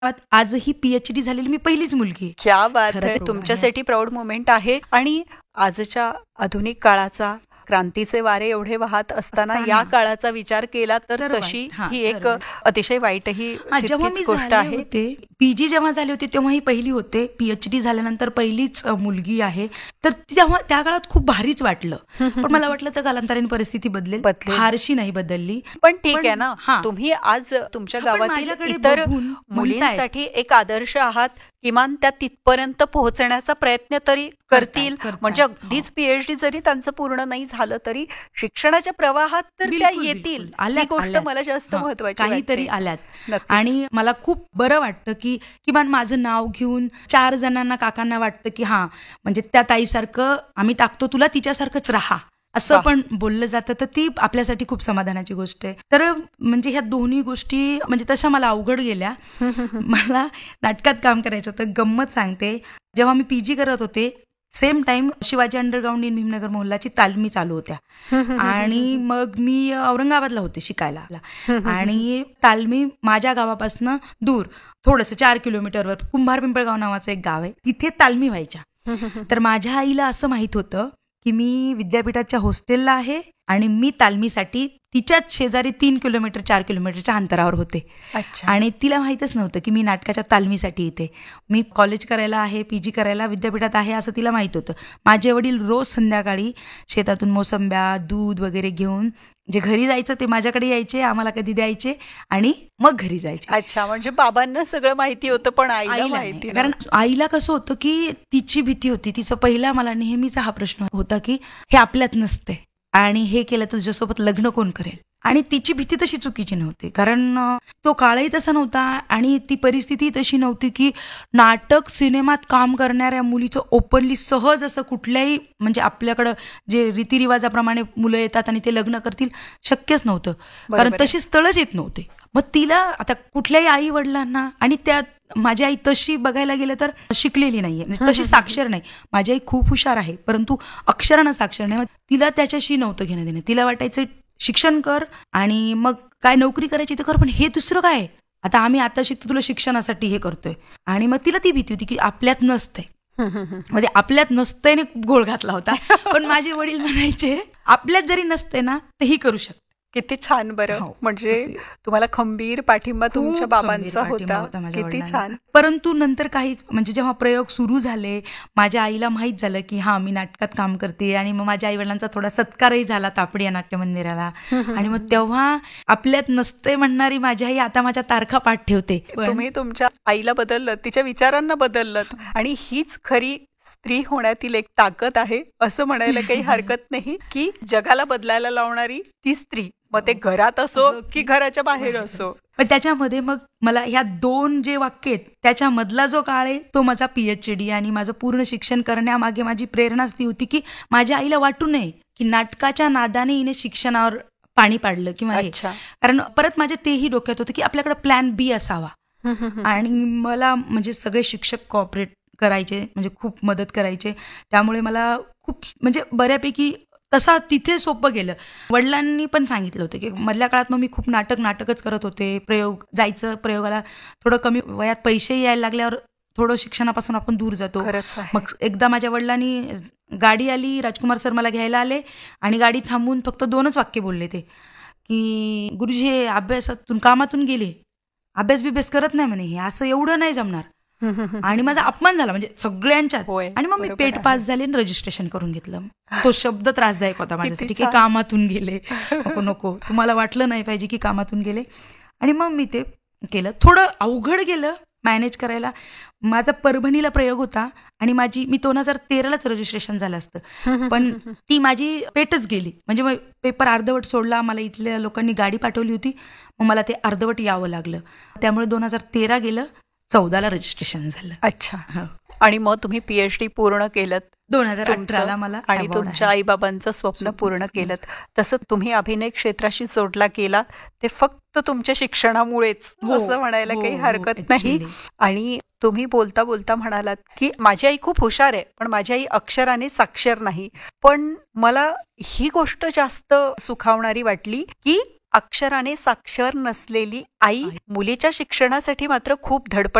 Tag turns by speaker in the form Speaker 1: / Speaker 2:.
Speaker 1: आजही PhD झालेली मी पहिलीच मुलगी आहे.
Speaker 2: क्या बात
Speaker 1: खरं
Speaker 2: आहे.
Speaker 1: तर
Speaker 2: तुमच्यासाठी प्राऊड मोमेंट आहे. आणि आजच्या आधुनिक काळाचा क्रांतीचे वारे एवढे वाहत असताना या काळाचा विचार केला तर
Speaker 1: तर
Speaker 2: तशी
Speaker 1: वाईट. हां,
Speaker 2: ही एक
Speaker 1: तर वाईट.
Speaker 2: अतिशय वाईटही
Speaker 1: जेव्हा मी
Speaker 2: तितकीच गोष्ट
Speaker 1: झाले
Speaker 2: आहे.
Speaker 1: होते, PG जेव्हा झाले होते तेव्हा ही पहिली होते. PhD झाल्यानंतर पहिलीच मुलगी आहे. तर तेव्हा त्या काळात खूप भारीच वाटलं. पण मला वाटलं तर कालांतराने परिस्थिती बदलेल. फारशी नाही बदलली.
Speaker 2: पण ठीक आहे ना,
Speaker 1: हां.
Speaker 2: तुम्ही आज तुमच्या
Speaker 1: पण
Speaker 2: गावातील
Speaker 1: माझ्याकडे
Speaker 2: इतर
Speaker 1: बघून म्हणतायत.
Speaker 2: मुलींसाठी एक आदर्श आहात. किमान त्या तिथपर्यंत पोहोचण्याचा प्रयत्न तरी करतील. म्हणजे अगदीच PhD जरी त्यांचं पूर्ण नाही झालं तरी शिक्षणाच्या प्रवाहात तर त्या
Speaker 1: बिलकुल,
Speaker 2: येतील.
Speaker 1: बिलकुल.
Speaker 2: ही
Speaker 1: आल्यात,
Speaker 2: गोष्ट
Speaker 1: आल्यात.
Speaker 2: मला जास्त
Speaker 1: हां,
Speaker 2: महत्वाची
Speaker 1: काहीतरी
Speaker 2: वाटते.
Speaker 1: आल्यात.
Speaker 2: नक्कीच.
Speaker 1: आणि मला खूप बरं वाटतं की किमान माझं नाव घेऊन 4 जणांना, काकांना वाटतं की हां, म्हणजे त्या ताईसारखं आम्ही टाकतो तुला, तिच्यासारखंच राहा असं
Speaker 2: वाह.
Speaker 1: पण बोललं जातं. तर ती आपल्यासाठी खूप समाधानाची गोष्ट आहे. तर म्हणजे ह्या दोन्ही गोष्टी म्हणजे तशा मला अवघड गेल्या. मला नाटकात काम करायचं होतं. गंमत सांगते, जेव्हा मी PG करत होते same time Shivaji underground in Bhimnagar मोहल्लाची तालमी चालू होत्या. आणि मग मी औरंगाबादला होते शिकायला. आणि तालमी माझ्या गावापासून दूर थोडंसं 4 किलोमीटरवर कुंभार पिंपळगाव नावाचं एक गाव आहे, तिथे तालमी व्हायच्या. तर माझ्या आईला असं माहित होतं की मी विद्यापीठाच्या हॉस्टेलला आहे आणि मी तालमीसाठी तिच्याच शेजारी 3 किलोमीटर 4 किलोमीटरच्या अंतरावर होते.
Speaker 2: अच्छा.
Speaker 1: आणि तिला माहीतच नव्हतं की मी नाटकाच्या तालमीसाठी येते. मी कॉलेज करायला आहे, PG करायला विद्यापीठात आहे असं तिला माहीत होतं. माझे वडील रोज संध्याकाळी शेतातून मोसंब्या, दूध वगैरे घेऊन जे घरी जायचं ते माझ्याकडे यायचे, आम्हाला कधी द्यायचे आणि मग घरी जायचे.
Speaker 2: अच्छा, म्हणजे बाबांना सगळं माहिती होतं पण आईला
Speaker 1: आईला
Speaker 2: माहिती
Speaker 1: नाही. कारण आईला कसं होतं की तिची भीती होती. तिचा पहिला मला नेहमीचा हा प्रश्न होता की हे आपल्यात नसते आणि हे केलं तर तुझ्यासोबत लग्न कोण करेल. आणि तिची भीती तशी चुकीची नव्हती, कारण तो काळही तसा नव्हता आणि ती परिस्थिती तशी नव्हती की नाटक सिनेमात काम करणाऱ्या मुलीचं ओपनली सहज असं कुठल्याही म्हणजे आपल्याकडं जे रीतिरिवाजाप्रमाणे मुलं येतात आणि ते लग्न करतील शक्यच नव्हतं. कारण तशी स्थळच येत नव्हते. मग तिला आता कुठल्याही आई वडिलांना, आणि त्यात माझी आई तशी बघायला गेलं तर शिकलेली नाहीये, म्हणजे तशी साक्षर नाही. माझी आई खूप हुशार आहे परंतु अक्षरानं साक्षर नाही. तिला त्याच्याशी नव्हतं घेणं देणं. तिला वाटायचं शिक्षण कर आणि मग काय नोकरी करायची ते कर, पण हे दुसरं काय, आता आम्ही आता शिकतो तुला शिक्षणासाठी हे करतोय. आणि मग तिला ती भीती होती की आपल्यात नसतंय. म्हणजे आपल्यात नसतंय गोळ घातला होता. पण माझे वडील म्हणायचे आपल्यात जरी नसते ना तर ही करू शकते.
Speaker 2: किती छान बरं.
Speaker 1: हो.
Speaker 2: म्हणजे तुम्हाला खंबीर पाठिंबा तुमच्या बाबांचा होता. किती छान.
Speaker 1: परंतु नंतर काही म्हणजे जेव्हा प्रयोग सुरू झाले, माझ्या आईला माहित झालं की हा मी नाटकात काम करते आणि मग माझ्या आई वडिलांचा थोडा सत्कारही झाला तापडी या नाट्य मंदिराला. आणि मग तेव्हा आपल्यात नसते म्हणणारी माझी आई आता माझ्या तारखा पाठ ठेवते.
Speaker 2: तुम्ही तुमच्या आईला बदललं, तिच्या विचारांना बदललं आणि हीच खरी स्त्री होण्यातील एक ताकद आहे असं म्हणायला काही हरकत नाही की जगाला बदलायला लावणारी ती स्त्री, मग ते घरात असो की घराच्या बाहेर असो.
Speaker 1: पण त्याच्यामध्ये मग मला ह्या 2 जे वाक्य आहेत त्याच्यामधला जो काळ आहे तो माझा PhD आणि माझं पूर्ण शिक्षण करण्यामागे माझी प्रेरणाच ती होती की माझ्या आईला वाटू नये की नाटकाच्या नादाने हिने शिक्षणावर पाणी पाडलं किंवा हे. कारण परत माझ्या तेही डोक्यात होतं की आपल्याकडे प्लॅन B असावा. आणि मला म्हणजे सगळे शिक्षक कॉपरेट करायचे, म्हणजे खूप मदत करायचे. त्यामुळे मला खूप म्हणजे बऱ्यापैकी तसा तिथे सोपं गेलं. वडिलांनी पण सांगितलं होतं की मधल्या काळात मग मी खूप नाटकच करत होते. प्रयोग जायचं प्रयोगाला, थोडं कमी वयात पैसेही यायला लागल्यावर थोडं शिक्षणापासून आपण दूर जातो. मग एकदा माझ्या वडिलांनी गाडी आली, राजकुमार सर मला घ्यायला आले आणि गाडी थांबून फक्त 2च वाक्य बोलले ते की गुरुजी हे अभ्यासातून कामातून गेले, अभ्यास बिभ्यास करत नाही म्हणे, हे असं एवढं नाही जमणार. आणि माझा अपमान झाला म्हणजे सगळ्यांच्यात. आणि मग मी पेट पास झाले आणि रजिस्ट्रेशन करून घेतलं. तो शब्द त्रासदायक होता माझ्यासाठी की कामातून गेले. नको तुम्हाला वाटलं नाही पाहिजे की कामातून गेले. आणि मग मी ते केलं. थोडं अवघड गेलं मॅनेज करायला. माझा परभणीला प्रयोग होता आणि मी 2013लाच रजिस्ट्रेशन झालं असतं, पण ती माझी पेटच गेली. म्हणजे मग पेपर अर्धवट सोडला. मला इथल्या लोकांनी गाडी पाठवली होती, मग मला ते अर्धवट यावं लागलं. त्यामुळे 2013 गेलं, 14ला रजिस्ट्रेशन झालं.
Speaker 2: अच्छा. आणि मग तुम्ही PhD पूर्ण केलं
Speaker 1: 2018ला मला,
Speaker 2: आणि तुमच्या आईबाबांचं स्वप्न पूर्ण केलं. तसं तुम्ही अभिनय क्षेत्राशी जोडला गेला ते फक्त तुमच्या शिक्षणामुळेच असं म्हणायला काही हरकत नाही. आणि तुम्ही बोलता बोलता म्हणालात की माझी आई खूप हुशार आहे पण माझी आई अक्षराने साक्षर नाही. पण मला ही गोष्ट जास्त सुखावणारी वाटली की अक्षराने साक्षर नसलेली आई मुलीच्या शिक्षणासाठी मात्र खूप धडपड